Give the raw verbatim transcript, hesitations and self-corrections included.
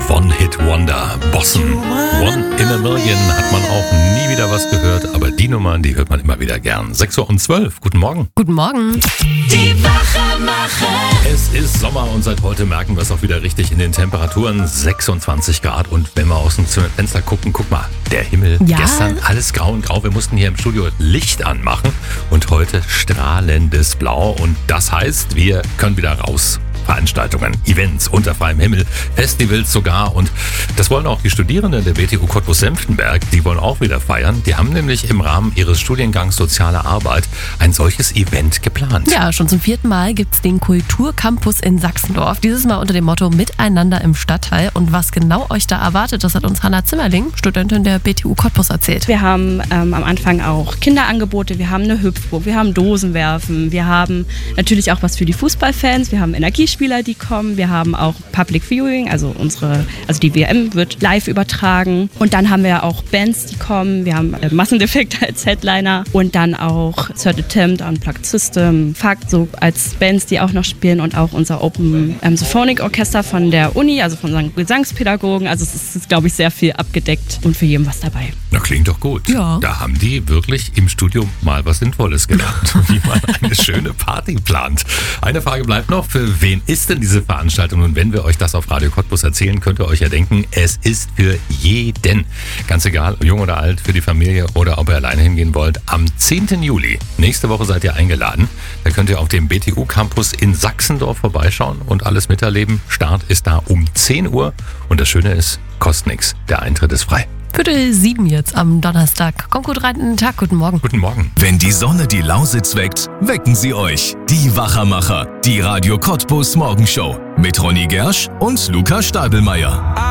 One-Hit-Wonder, Bossen. One in a Million hat man auch nie wieder was gehört, aber die Nummern, die hört man immer wieder gern. sechs Uhr zwölf, guten Morgen. Guten Morgen. Die Wachmacher. Es ist Sommer und seit heute merken wir es auch wieder richtig in den Temperaturen. sechsundzwanzig Grad und wenn wir aus dem Fenster gucken, guck mal, der Himmel, Ja. gestern alles grau und grau. Wir mussten hier im Studio Licht anmachen und heute strahlendes Blau und das heißt, wir können wieder raus. Veranstaltungen, Events unter freiem Himmel, Festivals sogar und das wollen auch die Studierenden der B T U Cottbus-Senftenberg, die wollen auch wieder feiern. Die haben nämlich im Rahmen ihres Studiengangs Soziale Arbeit ein solches Event geplant. Ja, schon zum vierten Mal gibt's den Kulturcampus in Sachsendorf. Dieses Mal unter dem Motto Miteinander im Stadtteil. Und was genau euch da erwartet, das hat uns Hanna Zimmerling, Studentin der B T U Cottbus, erzählt. Wir haben ähm, am Anfang auch Kinderangebote, wir haben eine Hüpfburg, wir haben Dosenwerfen, wir haben natürlich auch was für die Fußballfans, wir haben Energiespieler, die kommen, wir haben auch Public Viewing, also unsere, also die W M wird live übertragen und dann haben wir auch Bands, die kommen, wir haben äh, Massendefekt als Headliner und dann auch Third Attempt, Unplugged System, Fakt, so als Bands, die auch noch spielen und auch unser Open ähm, Symphonic Orchester von der Uni, also von unseren Gesangspädagogen, also es ist, glaube ich, sehr viel abgedeckt und für jeden was dabei. Na, klingt doch gut. Ja. Da haben die wirklich im Studium mal was Sinnvolles gelernt, wie man eine schöne Party plant. Eine Frage bleibt noch, für wen ist denn diese Veranstaltung? Und wenn wir euch das auf Radio Cottbus erzählen, könnt ihr euch ja denken, es ist für jeden. Ganz egal, jung oder alt, für die Familie oder ob ihr alleine hingehen wollt. Am zehnten Juli, nächste Woche seid ihr eingeladen. Da könnt ihr auf dem B T U Campus in Sachsendorf vorbeischauen und alles miterleben. Start ist da um zehn Uhr und das Schöne ist, kostet nichts. Der Eintritt ist frei. Viertel sieben jetzt am Donnerstag. Kommt gut rein in den Tag. Guten Morgen. Guten Morgen. Wenn die Sonne die Lausitz weckt, wecken sie euch. Die Wachermacher, die Radio Cottbus Morgenshow mit Ronny Gersch und Luca Stadelmeier.